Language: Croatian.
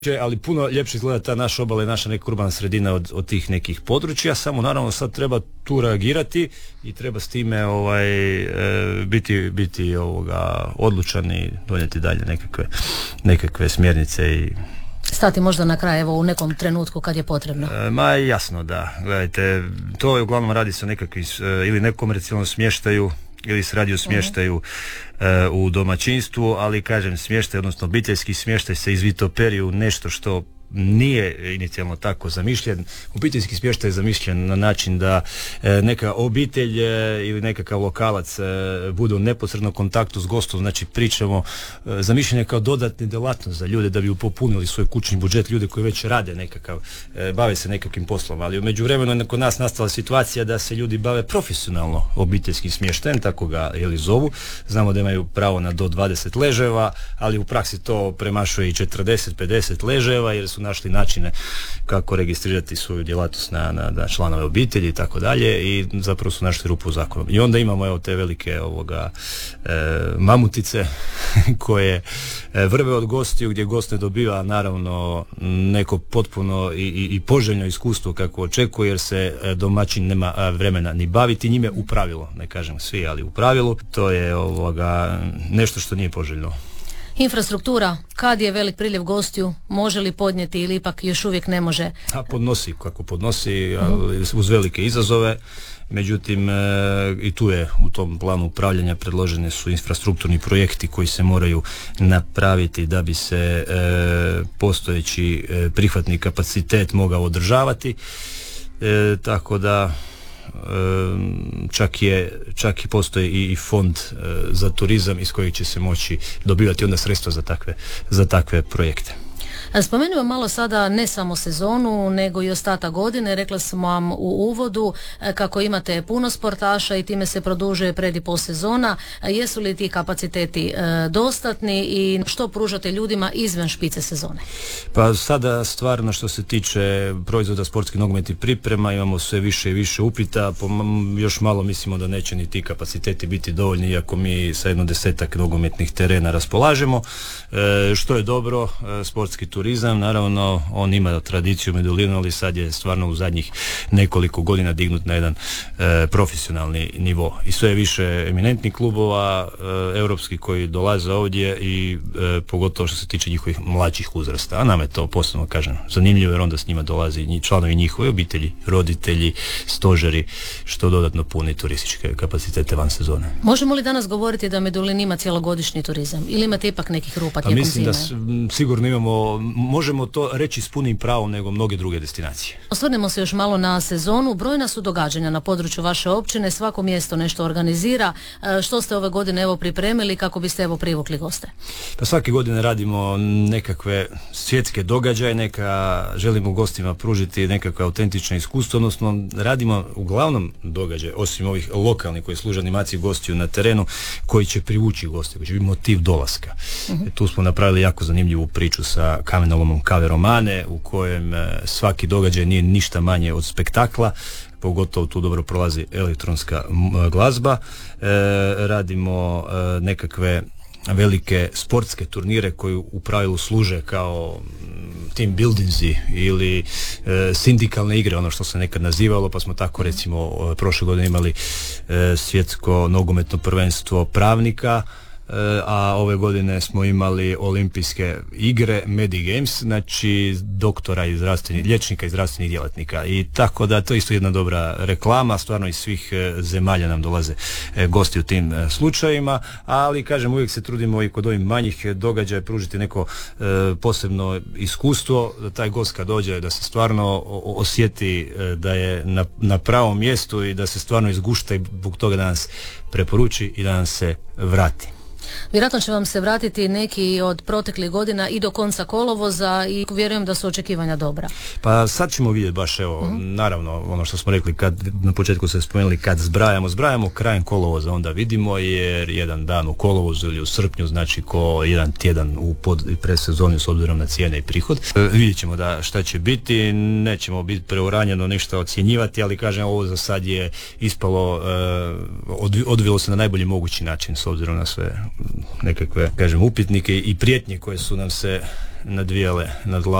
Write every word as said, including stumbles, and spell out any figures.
ali puno ljepše izgleda ta naša obala i naša neka urbana sredina od, od tih nekih područja, samo naravno sad treba tu reagirati i treba s time ovaj, e, biti, biti ovoga, odlučan i donijeti dalje nekakve, nekakve smjernice i stati možda na kraj, evo u nekom trenutku kad je potrebno. E, ma jasno da, gledajte, to je uglavnom radi se o nekakvim e, ili nekomercijalnom smještaju ili se radi o smještaju uh, u domaćinstvu, ali kažem smještaj, odnosno obiteljski smještaj se izvitoperi u nešto što nije inicijalno tako zamišljen. Obiteljski smještaj je zamišljen na način da e, neka obitelj e, ili nekakav lokalac e, bude u neposrednom kontaktu s gostom, znači pričamo e, zamišljen je kao dodatni djelatnost za ljude da bi popunili svoj kućni budžet, ljude koji već rade nekakav, e, bave se nekakvim poslom, ali u međuvremenu je kod nas nastala situacija da se ljudi bave profesionalno obiteljskim smještajem, tako ga jeli zovu. Znamo da imaju pravo na do dvadeset leževa, ali u praksi to premašuje i četrdeset pedeset leževa jer su našli načine kako registrirati svoju djelatnost na, na, na članove obitelji i tako dalje i zapravo su našli rupu u zakonu. I onda imamo evo te velike ovoga e, mamutice koje e, vrve od gostiju gdje gost ne dobiva naravno neko potpuno i, i, i poželjno iskustvo kako očekuje jer se domaćin nema vremena ni baviti njime u pravilu, ne kažem svi, ali u pravilu to je ovoga nešto što nije poželjno. Infrastruktura, kad je velik priljev gostiju, može li podnijeti ili ipak još uvijek ne može? A podnosi, kako podnosi, ali uz velike izazove. Međutim, e, i tu je u tom planu upravljanja predložene su infrastrukturni projekti koji se moraju napraviti da bi se e, postojeći e, prihvatni kapacitet mogao održavati. E, tako da čak je čak i postoji i, i fond e, za turizam iz kojeg će se moći dobivati onda sredstva za takve, za takve projekte. Spomenuo malo sada ne samo sezonu, nego i ostatak godine. Rekla sam vam u uvodu kako imate puno sportaša i time se produžuje pred i post sezona. Jesu li ti kapaciteti e, dostatni i što pružate ljudima izvan špice sezone? Pa sada stvarno što se tiče proizvoda sportskih nogometnih priprema imamo sve više i više upita. Po, još malo mislimo da neće ni ti kapaciteti biti dovoljni iako mi sa jedno desetak nogometnih terena raspolažemo. E, što je dobro, e, sportski turizam, naravno on ima tradiciju Medulinu, ali sad je stvarno u zadnjih nekoliko godina dignut na jedan e, profesionalni nivo i sve više eminentnih klubova e, europskih koji dolaze ovdje i e, pogotovo što se tiče njihovih mlađih uzrasta, a nam je to posebno kažem zanimljivo jer onda s njima dolazi i članovi njihove obitelji, roditelji, stožeri, što dodatno puni turističke kapacitete van sezone. Možemo li danas govoriti da Medulin ima cjelogodišnji turizam ili imate ipak nekih rupa tijekom mislim zime? Da s, sigurno imamo, možemo to reći s punim pravom nego mnoge druge destinacije. Osvrnemo se još malo na sezonu. Brojna su događanja na području vaše općine, svako mjesto nešto organizira. Što ste ove godine evo pripremili kako biste evo privukli goste? Pa svake godine radimo nekakve svjetske događaje, neka želimo gostima pružiti nekakve autentične iskustvo, odnosno radimo uglavnom događaje, osim ovih lokalnih koji služe animaciji gostiju na terenu, koji će privući goste, koji će biti motiv dolaska. Uh-huh. E, tu smo napravili jako zanimljivu priču sa kamenolomom Kave Romane, u kojem e, svaki događaj nije ništa manje od spektakla, pogotovo tu dobro prolazi elektronska m, glazba. E, radimo e, nekakve velike sportske turnire koji u pravilu služe kao team buildingsi ili e, sindikalne igre, ono što se nekad nazivalo, pa smo tako recimo prošle godine imali e, svjetsko nogometno prvenstvo pravnika, a ove godine smo imali olimpijske igre, Medi Games, znači doktora i zdravstvenih, liječnika i zdravstvenih djelatnika i tako da to je isto jedna dobra reklama, stvarno iz svih e, zemalja nam dolaze e, gosti u tim e, slučajima, ali kažem uvijek se trudimo i kod ovih manjih događaja pružiti neko e, posebno iskustvo, da taj gost kad dođe da se stvarno osjeti e, da je na, na pravom mjestu i da se stvarno izgušta i zbog toga da nas preporuči i da nam se vrati. Vjerojatno će vam se vratiti neki od proteklih godina i do konca kolovoza i vjerujem da su očekivanja dobra. Pa sad ćemo vidjeti baš evo, uh-huh. naravno ono što smo rekli kad na početku ste spomenuli kad zbrajamo, zbrajamo krajem kolovoza, onda vidimo jer jedan dan u kolovozu ili u srpnju znači ko jedan tjedan u pod, predsezoni s obzirom na cijene i prihod. E, vidjet ćemo da šta će biti, nećemo biti preuranjeno ništa ocjenjivati, ali kažem ovo za sad je ispalo, e, od, odvilo se na najbolji mogući način s obzirom na sve nekakve, kažem, upitnike i prijetnje koje su nam se nadvijale nad glavom